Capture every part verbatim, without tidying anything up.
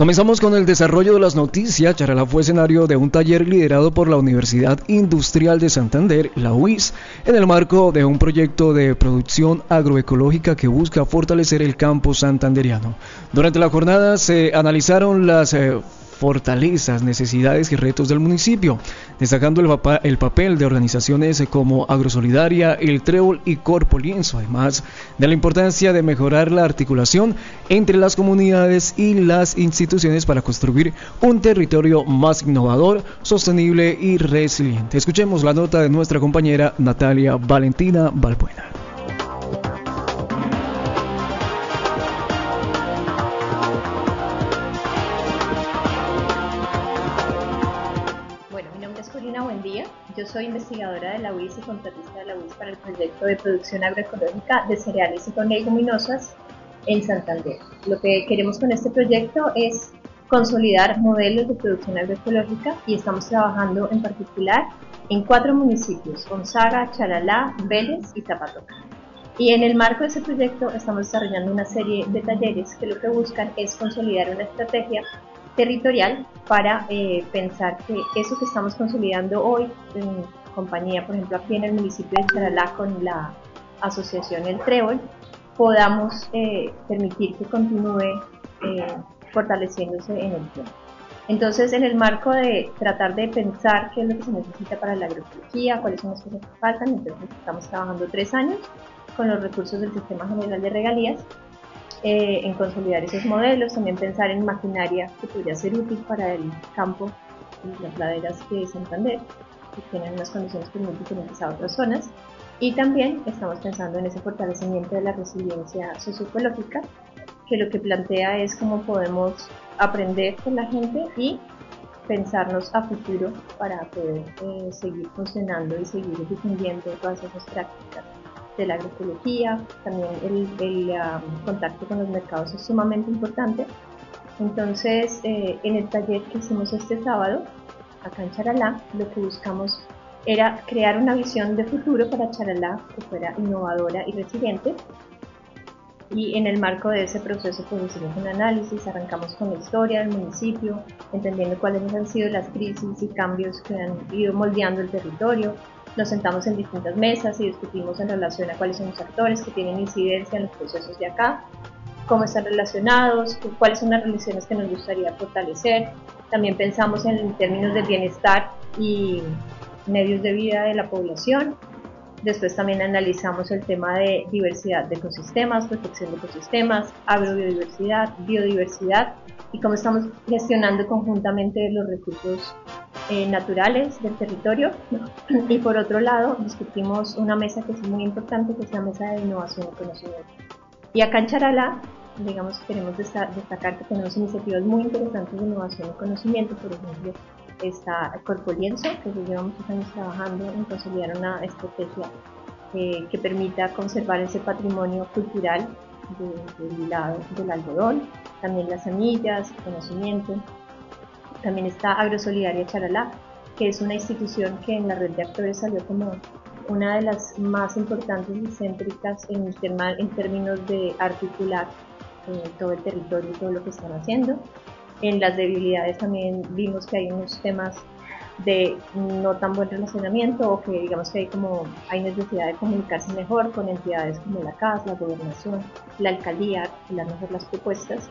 Comenzamos con el desarrollo de las noticias. Charalá fue escenario de un taller liderado por la Universidad Industrial de Santander, la U I S, en el marco de un proyecto de producción agroecológica que busca fortalecer el campo santandereano. Durante la jornada se analizaron las eh, fortalezas, necesidades y retos del municipio, destacando el, papa, el papel de organizaciones como Agrosolidaria, El Trébol y Corpo Lienzo, además de la importancia de mejorar la articulación entre las comunidades y las instituciones para construir un territorio más innovador, sostenible y resiliente. Escuchemos la nota de nuestra compañera Natalia Valentina Balbuena. Buen día, yo soy investigadora de la U I S y contratista de la U I S para el proyecto de producción agroecológica de cereales y leguminosas en Santander. Lo que queremos con este proyecto es consolidar modelos de producción agroecológica y estamos trabajando en particular en cuatro municipios: Gonzaga, Charalá, Vélez y Zapatoca. Y en el marco de ese proyecto estamos desarrollando una serie de talleres que lo que buscan es consolidar una estrategia territorial para eh, pensar que eso que estamos consolidando hoy en compañía, por ejemplo aquí en el municipio de Charalá con la asociación El Trébol, podamos eh, permitir que continúe eh, fortaleciéndose en el tiempo. Entonces, en el marco de tratar de pensar qué es lo que se necesita para la agroecología, cuáles son las cosas que faltan, entonces estamos trabajando tres años con los recursos del Sistema General de Regalías Eh, en consolidar esos modelos, también pensar en maquinaria que podría ser útil para el campo y las laderas de Santander, que tienen unas condiciones muy diferentes a otras zonas, y también estamos pensando en ese fortalecimiento de la resiliencia socioecológica, que lo que plantea es cómo podemos aprender con la gente y pensarnos a futuro para poder eh, seguir funcionando y seguir difundiendo todas esas prácticas de la agroecología. También el, el um, contacto con los mercados es sumamente importante. Entonces, eh, en el taller que hicimos este sábado, acá en Charalá, lo que buscamos era crear una visión de futuro para Charalá que fuera innovadora y resiliente. Y en el marco de ese proceso pues hicimos un análisis, arrancamos con la historia del municipio, entendiendo cuáles han sido las crisis y cambios que han ido moldeando el territorio. Nos sentamos en distintas mesas y discutimos en relación a cuáles son los actores que tienen incidencia en los procesos de acá, cómo están relacionados, cuáles son las relaciones que nos gustaría fortalecer. También pensamos en términos de bienestar y medios de vida de la población. Después también analizamos el tema de diversidad de ecosistemas, protección de ecosistemas, agrobiodiversidad, biodiversidad y cómo estamos gestionando conjuntamente los recursos eh, naturales del territorio. Y por otro lado, discutimos una mesa que es muy importante, que es la mesa de innovación y conocimiento. Y acá en Charalá, digamos, queremos destacar que tenemos iniciativas muy interesantes de innovación y conocimiento. Por ejemplo, está Corpo Lienzo, que se lleva muchos años trabajando en consolidar una estrategia eh, que permita conservar ese patrimonio cultural de, del hilado del algodón, también las semillas, el conocimiento. También está Agrosolidaria Charalá, que es una institución que en la red de actores salió como una de las más importantes y céntricas en, tema, en términos de articular eh, todo el territorio y todo lo que están haciendo. En las debilidades también vimos que hay unos temas de no tan buen relacionamiento, o que digamos que hay como hay necesidad de comunicarse mejor con entidades como la C A S, la gobernación, la alcaldía, articular mejor las propuestas.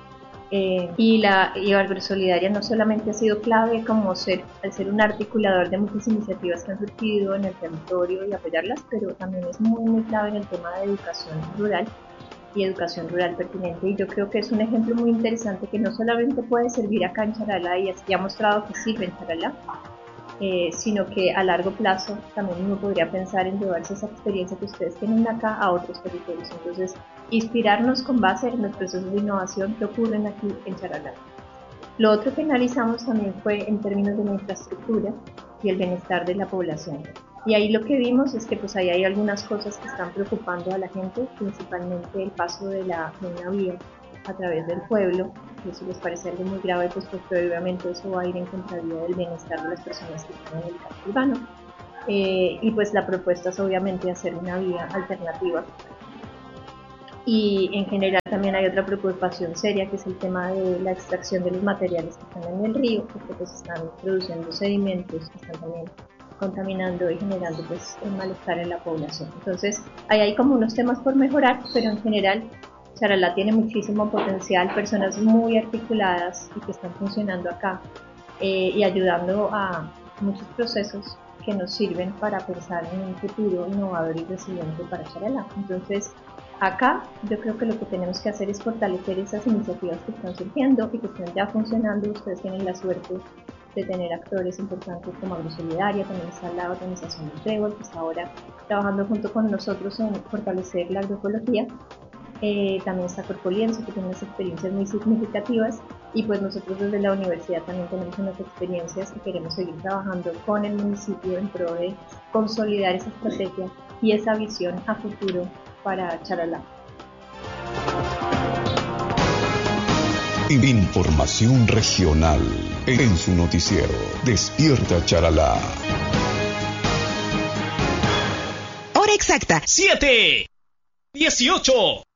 Eh, y la y Agrosolidaria no solamente ha sido clave como ser, al ser un articulador de muchas iniciativas que han surgido en el territorio y apoyarlas, pero también es muy muy clave en el tema de educación rural y educación rural pertinente, y yo creo que es un ejemplo muy interesante que no solamente puede servir acá en Charalá y ya ha mostrado que sirve en Charalá, eh, sino que a largo plazo también uno podría pensar en llevarse esa experiencia que ustedes tienen acá a otros territorios. Entonces, inspirarnos con base en los procesos de innovación que ocurren aquí en Charalá. Lo otro que analizamos también fue en términos de la infraestructura y el bienestar de la población. Y ahí lo que vimos es que pues ahí hay algunas cosas que están preocupando a la gente, principalmente el paso de, la, de una vía a través del pueblo, y eso les parece algo muy grave, pues porque obviamente eso va a ir en contravía del bienestar de las personas que están en el casco urbano. Eh, y pues la propuesta es obviamente hacer una vía alternativa. Y en general también hay otra preocupación seria, que es el tema de la extracción de los materiales que están en el río, porque pues están produciendo sedimentos que están también contaminando y generando pues un malestar en la población. Entonces ahí hay como unos temas por mejorar, pero en general Charalá tiene muchísimo potencial, personas muy articuladas y que están funcionando acá eh, y ayudando a muchos procesos que nos sirven para pensar en un futuro innovador y resiliente para Charalá. Entonces acá yo creo que lo que tenemos que hacer es fortalecer esas iniciativas que están surgiendo y que están ya funcionando. Ustedes tienen la suerte de tener actores importantes como Agrosolidaria, también está la organización Trébol, que está ahora trabajando junto con nosotros en fortalecer la agroecología. Eh, también está Corpolienzo, que tiene unas experiencias muy significativas, y pues nosotros desde la universidad también tenemos unas experiencias que queremos seguir trabajando con el municipio en pro de consolidar esa estrategia y esa visión a futuro para Charalá. Información regional en su noticiero Despierta Charalá. Hora exacta, siete dieciocho.